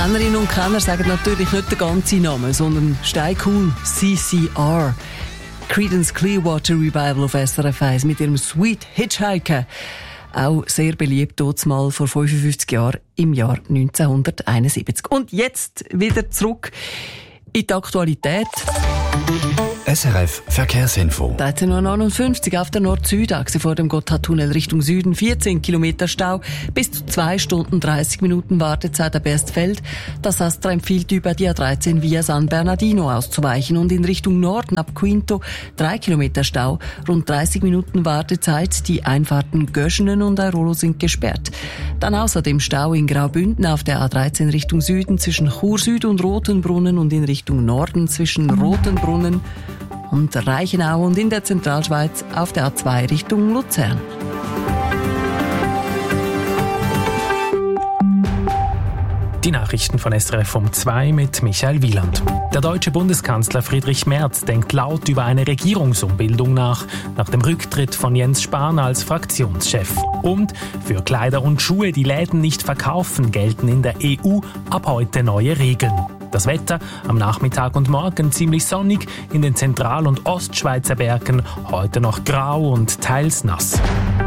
Kennerinnen und Kenner sagen natürlich nicht den ganzen Namen, sondern steincool CCR. Creedence Clearwater Revival auf SRF 1 mit ihrem Sweet Hitchhiker. Auch sehr beliebt dort mal vor 55 Jahren im Jahr 1971. Und jetzt wieder zurück in die Aktualität. SRF Verkehrsinfo. 13:59 Uhr auf der Nord-Süd-Achse vor dem Gotthardtunnel Richtung Süden. 14 Kilometer Stau, bis zu 2 Stunden 30 Minuten Wartezeit ab Erstfeld. Das Astra empfiehlt über die A13 via San Bernardino auszuweichen und in Richtung Norden ab Quinto 3 Kilometer Stau, rund 30 Minuten Wartezeit. Die Einfahrten Göschenen und Airolo sind gesperrt. Dann außerdem Stau in Graubünden auf der A13 Richtung Süden zwischen Chur Süd und Rotenbrunnen und in Richtung Norden zwischen Rotenbrunnen und Reichenau und in der Zentralschweiz auf der A2 Richtung Luzern. Die Nachrichten von SRF um 2 mit Michael Wieland. Der deutsche Bundeskanzler Friedrich Merz denkt laut über eine Regierungsumbildung nach dem Rücktritt von Jens Spahn als Fraktionschef. Und für Kleider und Schuhe, die Läden nicht verkaufen, gelten in der EU ab heute neue Regeln. Das Wetter am Nachmittag und Morgen ziemlich sonnig, in den Zentral- und Ostschweizer Bergen heute noch grau und teils nass.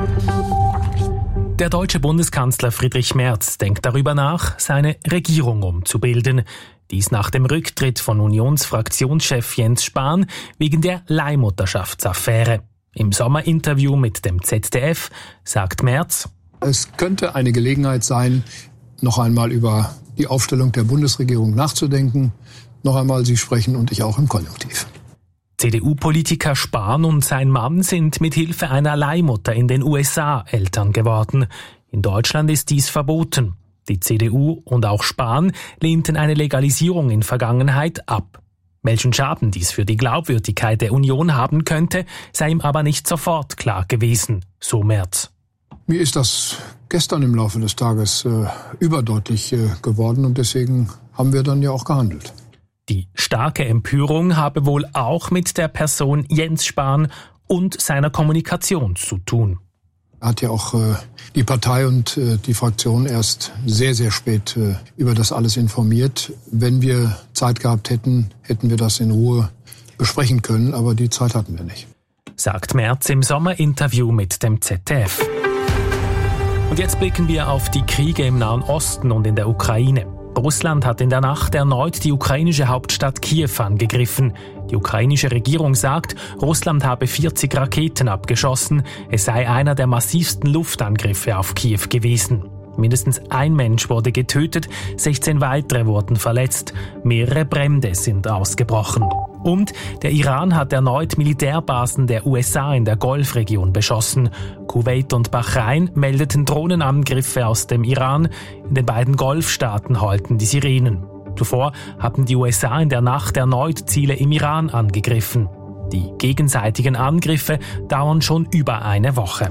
Der deutsche Bundeskanzler Friedrich Merz denkt darüber nach, seine Regierung umzubilden. Dies nach dem Rücktritt von Unionsfraktionschef Jens Spahn wegen der Leihmutterschaftsaffäre. Im Sommerinterview mit dem ZDF sagt Merz: Es könnte eine Gelegenheit sein, noch einmal über die Aufstellung der Bundesregierung nachzudenken. Noch einmal, Sie sprechen und ich auch im Konjunktiv. CDU-Politiker Spahn und sein Mann sind mit Hilfe einer Leihmutter in den USA Eltern geworden. In Deutschland ist dies verboten. Die CDU und auch Spahn lehnten eine Legalisierung in Vergangenheit ab. Welchen Schaden dies für die Glaubwürdigkeit der Union haben könnte, sei ihm aber nicht sofort klar gewesen, so Merz. Mir ist das gestern im Laufe des Tages überdeutlich geworden und deswegen haben wir dann ja auch gehandelt. Die starke Empörung habe wohl auch mit der Person Jens Spahn und seiner Kommunikation zu tun. Er hat ja auch die Partei und die Fraktion erst sehr, sehr spät über das alles informiert. Wenn wir Zeit gehabt hätten, hätten wir das in Ruhe besprechen können, aber die Zeit hatten wir nicht. Sagt Merz im Sommerinterview mit dem ZDF. Und jetzt blicken wir auf die Kriege im Nahen Osten und in der Ukraine. Russland hat in der Nacht erneut die ukrainische Hauptstadt Kiew angegriffen. Die ukrainische Regierung sagt, Russland habe 40 Raketen abgeschossen. Es sei einer der massivsten Luftangriffe auf Kiew gewesen. Mindestens ein Mensch wurde getötet, 16 weitere wurden verletzt. Mehrere Brände sind ausgebrochen. Und der Iran hat erneut Militärbasen der USA in der Golfregion beschossen. Kuwait und Bahrain meldeten Drohnenangriffe aus dem Iran. In den beiden Golfstaaten heulten die Sirenen. Zuvor hatten die USA in der Nacht erneut Ziele im Iran angegriffen. Die gegenseitigen Angriffe dauern schon über eine Woche.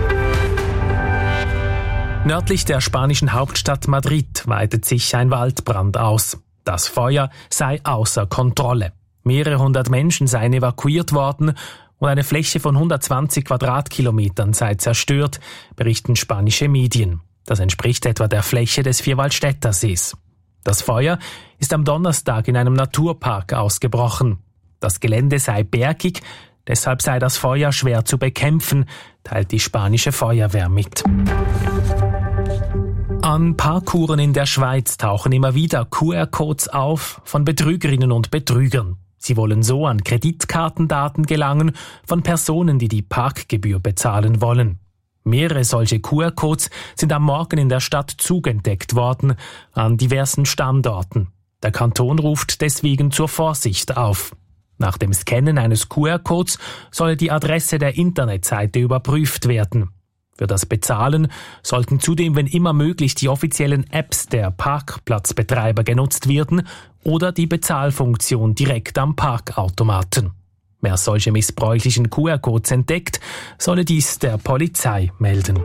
Nördlich der spanischen Hauptstadt Madrid weitet sich ein Waldbrand aus. Das Feuer sei außer Kontrolle. Mehrere hundert Menschen seien evakuiert worden und eine Fläche von 120 Quadratkilometern sei zerstört, berichten spanische Medien. Das entspricht etwa der Fläche des Vierwaldstätter Sees. Das Feuer ist am Donnerstag in einem Naturpark ausgebrochen. Das Gelände sei bergig, deshalb sei das Feuer schwer zu bekämpfen, teilt die spanische Feuerwehr mit. An Parkuhren in der Schweiz tauchen immer wieder QR-Codes auf von Betrügerinnen und Betrügern. Sie wollen so an Kreditkartendaten gelangen von Personen, die die Parkgebühr bezahlen wollen. Mehrere solche QR-Codes sind am Morgen in der Stadt Zug entdeckt worden, an diversen Standorten. Der Kanton ruft deswegen zur Vorsicht auf. Nach dem Scannen eines QR-Codes solle die Adresse der Internetseite überprüft werden. Für das Bezahlen sollten zudem, wenn immer möglich, die offiziellen Apps der Parkplatzbetreiber genutzt werden oder die Bezahlfunktion direkt am Parkautomaten. Wer solche missbräuchlichen QR-Codes entdeckt, solle dies der Polizei melden.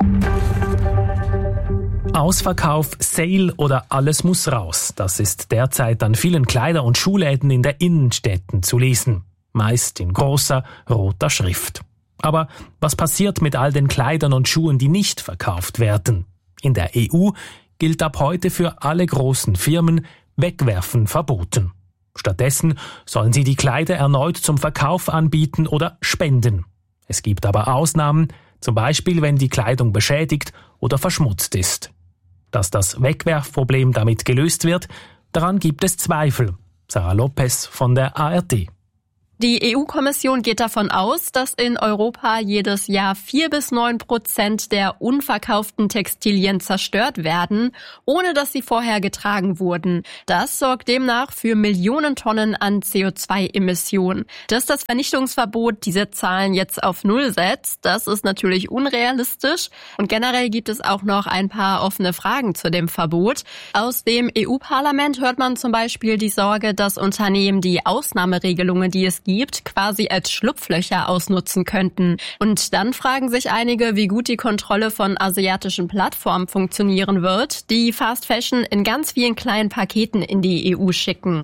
Ausverkauf, Sale oder alles muss raus. Das ist derzeit an vielen Kleider- und Schuhläden in der Innenstädten zu lesen. Meist in großer, roter Schrift. Aber was passiert mit all den Kleidern und Schuhen, die nicht verkauft werden? In der EU gilt ab heute für alle großen Firmen Wegwerfen verboten. Stattdessen sollen sie die Kleider erneut zum Verkauf anbieten oder spenden. Es gibt aber Ausnahmen, zum Beispiel wenn die Kleidung beschädigt oder verschmutzt ist. Dass das Wegwerfproblem damit gelöst wird, daran gibt es Zweifel. Sarah Lopez von der ARD. Die EU-Kommission geht davon aus, dass in Europa jedes Jahr 4-9% der unverkauften Textilien zerstört werden, ohne dass sie vorher getragen wurden. Das sorgt demnach für Millionen Tonnen an CO2-Emissionen. Dass das Vernichtungsverbot diese Zahlen jetzt auf Null setzt, das ist natürlich unrealistisch. Und generell gibt es auch noch ein paar offene Fragen zu dem Verbot. Aus dem EU-Parlament hört man zum Beispiel die Sorge, dass Unternehmen die Ausnahmeregelungen, die es gibt, quasi als Schlupflöcher ausnutzen könnten. Und dann fragen sich einige, wie gut die Kontrolle von asiatischen Plattformen funktionieren wird, die Fast Fashion in ganz vielen kleinen Paketen in die EU schicken.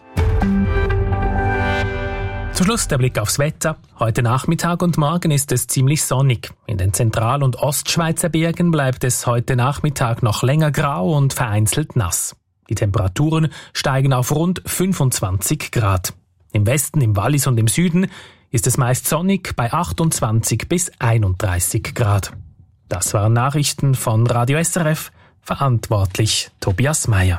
Zum Schluss der Blick aufs Wetter. Heute Nachmittag und morgen ist es ziemlich sonnig. In den Zentral- und Ostschweizer Bergen bleibt es heute Nachmittag noch länger grau und vereinzelt nass. Die Temperaturen steigen auf rund 25 Grad. Im Westen, im Wallis und im Süden ist es meist sonnig bei 28 bis 31 Grad. Das waren Nachrichten von Radio SRF, verantwortlich Tobias Meyer.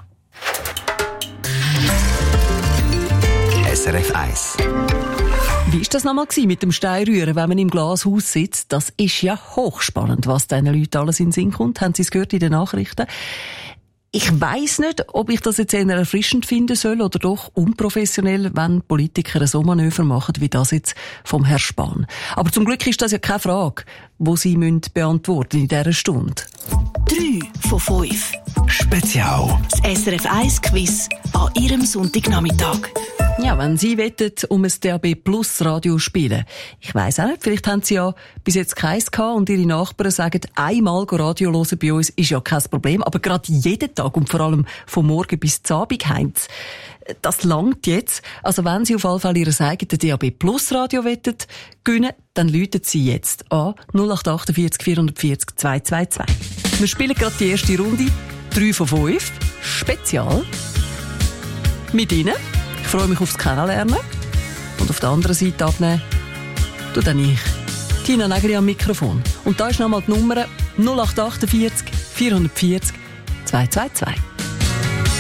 SRF 1. Wie war das nochmal mit dem Steinrühren, wenn man im Glashaus sitzt? Das ist ja hochspannend, was diesen Leuten alles in den Sinn kommt. Haben Sie es gehört in den Nachrichten? Ich weiss nicht, ob ich das jetzt eher erfrischend finden soll oder doch unprofessionell, wenn Politiker so Manöver machen wie das jetzt vom Herrn Spahn. Aber zum Glück ist das ja keine Frage, die Sie beantworten in dieser Stunde. 3 von 5. Spezial. Das SRF 1 Quiz an Ihrem Sonntagnachmittag. Ja, wenn Sie wettet, um ein DAB Plus Radio spielen. Ich weiss auch nicht, vielleicht haben Sie ja bis jetzt keins gehabt und Ihre Nachbarn sagen, einmal Radio hören bei uns ist ja kein Problem, aber gerade jeden Tag und vor allem vom Morgen bis zum Abend heim's. Das langt jetzt. Also wenn Sie auf alle Fälle Ihr eigenes DAB Plus Radio wettet, gewinnen, dann läuten Sie jetzt an 0848 440 222. Wir spielen gerade die erste Runde. 3 von 5. Spezial. Mit Ihnen. Ich freue mich aufs Kennenlernen. Und auf der anderen Seite abnehmen, tu dann ich. Tina Nägeli am Mikrofon. Und da ist nochmal die Nummer 0848 440 222.